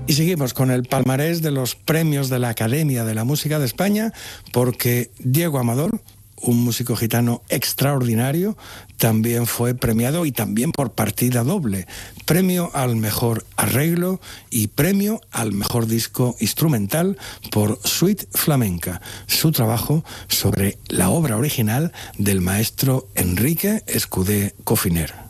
Y seguimos con el palmarés de los premios de la Academia de la Música de España, porque Diego Amador, un músico gitano extraordinario, también fue premiado, y también por partida doble. Premio al mejor arreglo y premio al mejor disco instrumental por Suite Flamenca, su trabajo sobre la obra original del maestro Enrique Escudé Cofiner.